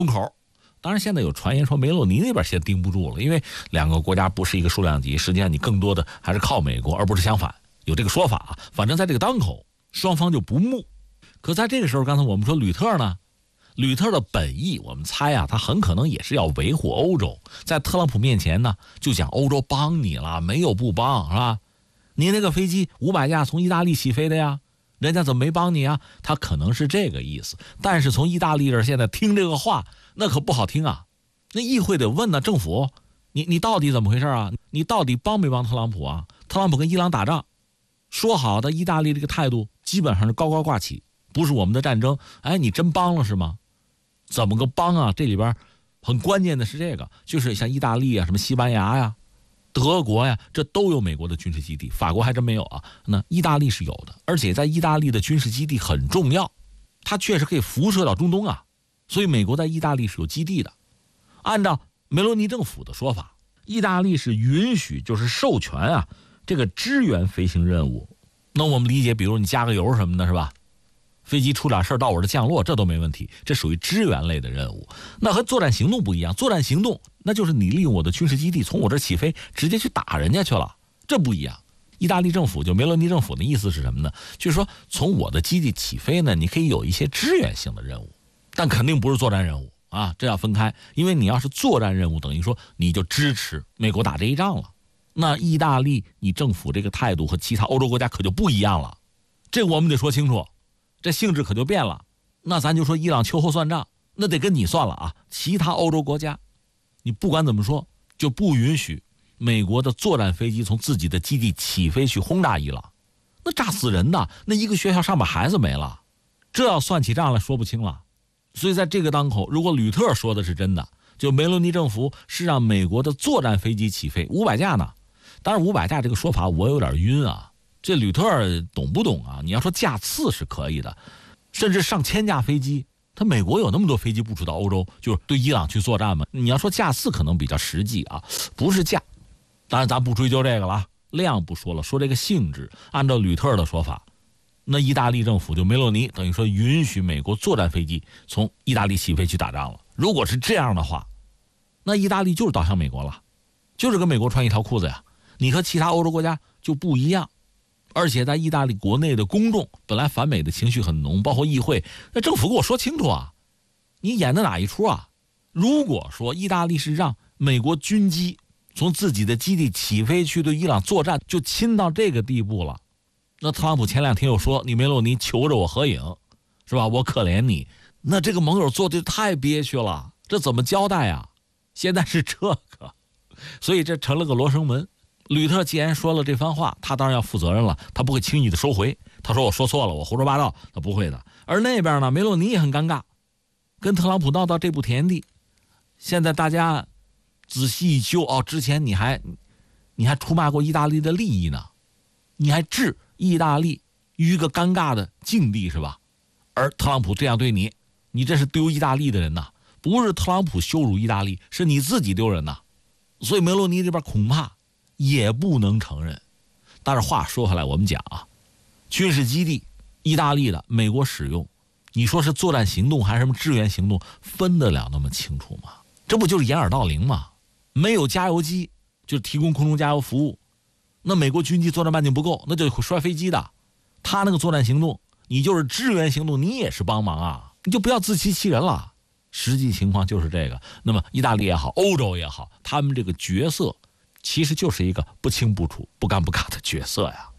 风口。当然现在有传言说梅洛尼那边现在盯不住了，因为两个国家不是一个数量级，实际上你更多的还是靠美国，而不是相反，有这个说法啊。反正在这个当口，双方就不睦。可在这个时候，刚才我们说吕特呢，吕特的本意我们猜啊，他很可能也是要维护欧洲，在特朗普面前呢就讲欧洲帮你了，没有不帮，是吧？你那个飞机500架从意大利起飞的呀，人家怎么没帮你啊？他可能是这个意思。但是从意大利这现在听这个话那可不好听啊，那议会得问呢，政府你到底怎么回事啊？你到底帮没帮特朗普啊？特朗普跟伊朗打仗，说好的意大利这个态度基本上是高高挂起，不是我们的战争，哎，你真帮了是吗？怎么个帮啊？这里边很关键的是这个，就是像意大利啊，什么西班牙呀、德国呀，这都有美国的军事基地，法国还真没有啊。那意大利是有的，而且在意大利的军事基地很重要，它确实可以辐射到中东啊，所以美国在意大利是有基地的。按照梅洛尼政府的说法，意大利是允许，就是授权啊，这个支援飞行任务。那我们理解，比如你加个油什么的，是吧？飞机出点事儿到我这降落，这都没问题，这属于支援类的任务。那和作战行动不一样，作战行动那就是你利用我的军事基地从我这起飞直接去打人家去了，这不一样。意大利政府就梅洛尼政府的意思是什么呢？就是说从我的基地起飞呢，你可以有一些支援性的任务，但肯定不是作战任务啊，这要分开。因为你要是作战任务，等于说你就支持美国打这一仗了。那意大利你政府这个态度和其他欧洲国家可就不一样了，这我们得说清楚，这性质可就变了。那咱就说伊朗秋后算账，那得跟你算了啊。其他欧洲国家你不管怎么说就不允许美国的作战飞机从自己的基地起飞去轰炸伊朗，那炸死人的，那一个学校上百孩子没了，这要算起账来说不清了。所以在这个当口，如果吕特说的是真的，就梅洛尼政府是让美国的作战飞机起飞500架呢。当然500架这个说法我有点晕啊，这吕特懂不懂啊？你要说架次是可以的，甚至上千架飞机，他美国有那么多飞机部署到欧洲，就是对伊朗去作战嘛。你要说架次可能比较实际啊，不是架。当然咱不追究这个了，量不说了，说这个性质。按照吕特的说法，那意大利政府就梅洛尼等于说允许美国作战飞机从意大利起飞去打仗了。如果是这样的话，那意大利就是倒向美国了，就是跟美国穿一条裤子呀。你和其他欧洲国家就不一样。而且在意大利国内的公众本来反美的情绪很浓，包括议会，那政府给我说清楚啊，你演的哪一出啊？如果说意大利是让美国军机从自己的基地起飞去对伊朗作战，就亲到这个地步了，那特朗普前2天又说你梅洛尼求着我合影，是吧？我可怜你，那这个盟友做的太憋屈了，这怎么交代啊？现在是这个，所以这成了个罗生门。吕特既然说了这番话，他当然要负责任了，他不会轻易的收回。他说我说错了，我胡说八道，他不会的。而那边呢，梅洛尼也很尴尬，跟特朗普闹到这步田地。现在大家仔细一究，哦，之前你还出卖过意大利的利益呢，你还置意大利于一个尴尬的境地，是吧？而特朗普这样对你，你这是丢意大利的人呐，不是特朗普羞辱意大利，是你自己丢人呐。所以梅洛尼这边恐怕也不能承认。但是话说回来，我们讲啊，军事基地意大利的美国使用，你说是作战行动还是什么支援行动，分得了那么清楚吗？这不就是掩耳盗铃吗？没有加油机就是提供空中加油服务，那美国军机作战半径不够，那就会摔飞机的。他那个作战行动，你就是支援行动，你也是帮忙啊，你就不要自欺欺人了。实际情况就是这个。那么意大利也好，欧洲也好，他们这个角色其实就是一个不清不楚、不干不尬的角色呀。